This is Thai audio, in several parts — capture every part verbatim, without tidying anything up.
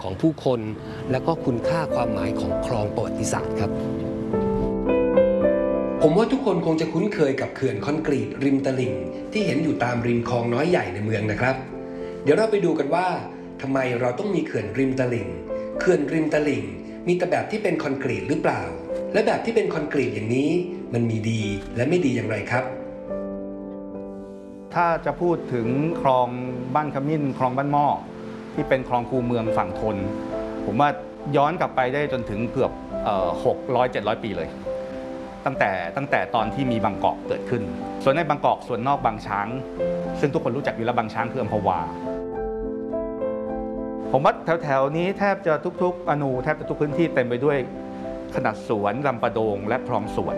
ของผู้คนและก็คุณค่าความหมายของคลองประวัติศาสตร์ครับผมว่าทุกคนคงจะคุ้นเคยกับเขื่อนคอนกรีตริมตลิ่งที่เห็นอยู่ตามริมคลองน้อยใหญ่ในเมืองนะครับเดี๋ยวเราไปดูกันว่าทำไมเราต้องมีเขื่อนริมตลิ่งเขื่อนริมตลิ่งมีแต่แบบที่เป็นคอนกรีตหรือเปล่าและแบบที่เป็นคอนกรีตอย่างนี้มันมีดีและไม่ดีอย่างไรครับถ้าจะพูดถึงคลองบ้านขมิ้นคลองบ้านหม้อที่เป็นคลองคูเมืองฝั่งทนผมว่าย้อนกลับไปได้จนถึงเกือบหกร้อยเจ็ดร้อยปีเลยตั้งแต่ตั้งแต่ตอนที่มีบางกอกเกิดขึ้นส่วนในบางกอกส่วนนอกบางช้างซึ่งทุกคนรู้จักอยู่แล้วบางช้างคืออัมพวาผมว่าแถวๆนี้แทบจะทุกๆอนูแทบจะทุกพื้นที่เต็มไปด้วยขนาดสวนลำปะโดงและคลองสวน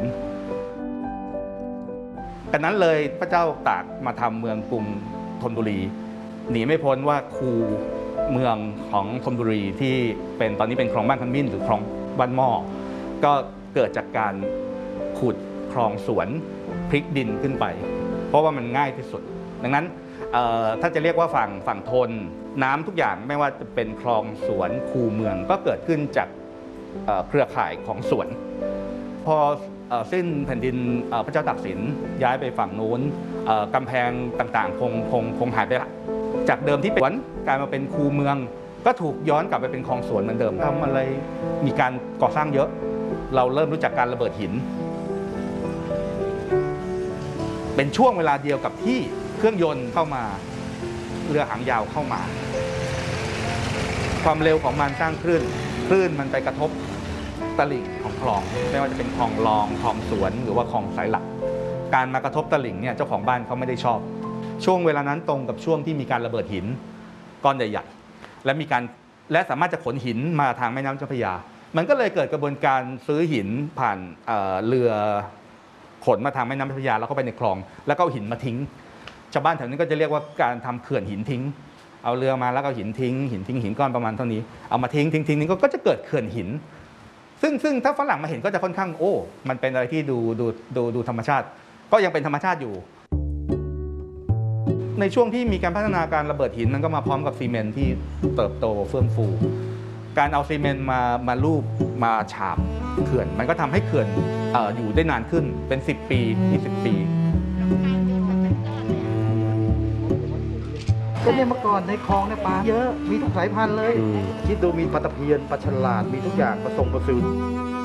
กันนั้นเลยพระเจ้าตากมาทำเมืองกรุงธนบุรีหนีไม่พ้นว่าคูเมืองของธนบุรีที่เป็นตอนนี้เป็นคลองบ้านขมิ้นหรือคลองบ้านหม้อก็เกิดจากการขุดคลองสวนพลิกดินขึ้นไปเพราะว่ามันง่ายที่สุดดังนั้นถ้าจะเรียกว่าฝั่งฝั่งทนน้ำทุกอย่างไม่ว่าจะเป็นคลองสวนคูเมืองก็เกิดขึ้นจากเครือข่ายของสวนพอสิ้นแผ่นดินพระเจ้าตากสินย้ายไปฝั่งนู้นกำแพงต่างๆคงคงคงหายไปละจากเดิมที่เป็นสวนกลายมาเป็นคูเมืองก็ถูกย้อนกลับไปเป็นคลองสวนเหมือนเดิมทำอะไรมีการก่อสร้างเยอะเราเริ่มรู้จักการระเบิดหินเป็นช่วงเวลาเดียวกับที่เครื่องยนต์เข้ามาเรือหางยาวเข้ามาความเร็วของมันสร้างคลื่นคลื่นมันไปกระทบตลิ่งของคลองไม่ว่าจะเป็นคลองรองคลองสวนหรือว่าคลองสายหลักการมากระทบตลิ่งเนี่ยเจ้าของบ้านเขาไม่ได้ชอบช่วงเวลานั้นตรงกับช่วงที่มีการระเบิดหินก้อนใหญ่ๆและมีการและสามารถจะขนหินมาทางแม่น้ำเจ้าพระยามันก็เลยเกิดกระบวนการซื้อหินผ่านเอ่อเรือขนมาทางแม่น้ำเจ้าพระยาแล้วเข้าไปในคลองแล้วก็เอาหินมาทิ้งชาวบ้านแถวนี้ก็จะเรียกว่าการทำเขื่อนหินทิ้งเอาเรือมาแล้วก็หินทิ้งหินทิ้งหินก้อนประมาณเท่านี้เอามาทิ้งทิ้งทิ้งนี้ก็จะเกิดเขื่อนหินซึ่งซึ่งถ้าฝรั่งมาเห็นก็จะค่อนข้างโอ้มันเป็นอะไรที่ดูดูดูดูธรรมชาติก็ยังเป็นธรรมชาติอยู่ในช่วงที่มีการพัฒนาการระเบิดหินมันก็มาพร้อมกับซีเมนต์ที่เติบโตเฟื่องฟูการเอาซีเมนต์มามาลูบมาฉาบเขื่อนมันก็ทำให้เขื่อน อ, อยู่ได้นานขึ้นเป็นสิบปียี่สิบปีก็เนี่ยเมื่อก่อนในคลองเนี่ยปลาเยอะมีทุกสายพันธุ์เลยคิดดูมีปลาตะเพียนปลาฉลาดมีทุกอย่างผสมผสม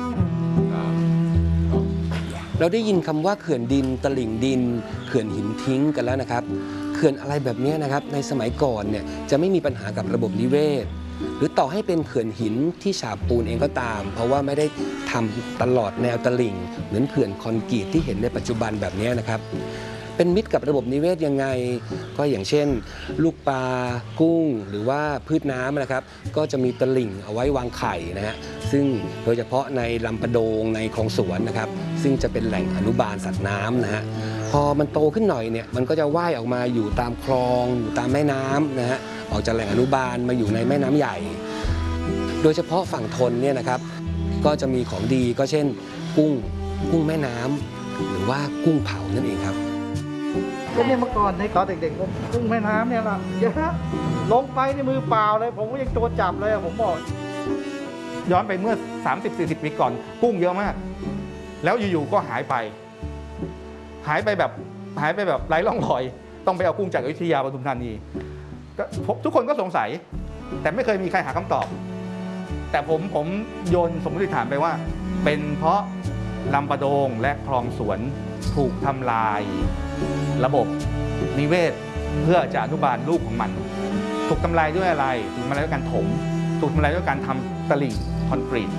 เราได้ยินคำว่าเขื่อนดินตลิ่งดินเขื่อนหินทิ้งกันแล้วนะครับเขื่อนอะไรแบบนี้นะครับในสมัยก่อนเนี่ยจะไม่มีปัญหากับระบบนิเวศหรือต่อให้เป็นเขื่อนหินที่ฉาบปูนเองก็ตามเพราะว่าไม่ได้ทำตลอดแนวตลิ่งเหมือนเขื่อนคอนกรีตที่เห็นในปัจจุบันแบบนี้นะครับเป็นมิตรกับระบบนิเวศยังไงก็อย่างเช่นลูกปลากุ้งหรือว่าพืชน้ำนะครับก็จะมีตลิ่งเอาไว้วางไข่นะฮะซึ่งโดยเฉพาะในลำปะโดงในคลองสวนนะครับซึ่งจะเป็นแหล่งอนุบาลสัตว์น้ำนะฮะพอมันโตขึ้นหน่อยเนี่ยมันก็จะว่ายออกมาอยู่ตามคลองอยู่ตามแม่น้ำนะฮะออกจากแหล่งอนุบาลมาอยู่ในแม่น้ำใหญ่โดยเฉพาะฝั่งทนเนี่ยนะครับก็จะมีของดีก็เช่นกุ้งกุ้งแม่น้ำหรือว่ากุ้งเผานั่นเองครับก็เนี่ยเมื่อก่อนในตอนเด็กๆผมกุ้งแม่น้ำเนี่ยล่ะเยอะลงไปในมือเปล่าเลยผมก็ยังตัวจับเลยผมบอกย้อนไปเมื่อ สามสิบสี่สิบ ปีก่อนกุ้งเยอะมากแล้วอยู่ๆก็หายไปหายไปแบบหายไปแบบไร้ร่องรอยต้องไปเอากุ้งจากอยุธยาปทุมธานีทุกคนก็สงสัยแต่ไม่เคยมีใครหาคำตอบแต่ผมผมโยนสมมติฐานไปว่าเป็นเพราะลำปะโดงและคลองสวนถูกทำลายระบบนิเวศเพื่อจะอนุบาลลูกของมันถูกทำลายด้วยอะไรถูกทำลายด้วยการถมถูกทำลายด้วยการทำตลิ่งคอนกรีต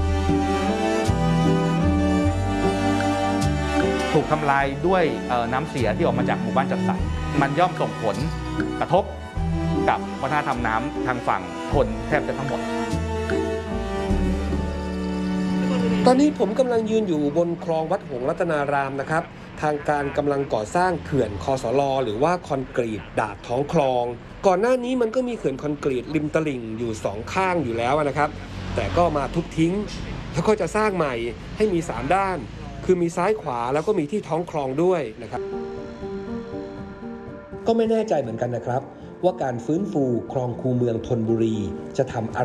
ถูกทำลายด้วยน้ำเสียที่ออกมาจากหมู่บ้านจัดสรรมันย่อมส่งผลกระทบกับวัฒนธรรมน้ำทางฝั่งทนแทบจะทั้งหมดตอนนี้ผมกำลังยืนอยู่บนคลองวัดหงส์รัตนารามนะครับทางการกำลังก่อสร้างเขื่อนคสล.หรือว่าคอนกรีตดาดท้องคลองก่อนหน้านี้มันก็มีเขื่อนคอนกรีตริมตลิ่งอยู่สองข้างอยู่แล้วนะครับแต่ก็มาทุบทิ้งแล้วก็จะสร้างใหม่ให้มีสามด้านคือมีซ้ายขวาแล้วก็มีที่ท้องคลองด้วยนะครับก็ไม่แน่ใจเหมือนกันนะครับว่าการฟื้นฟูคลองคูเมืองธนบุรีจะทำ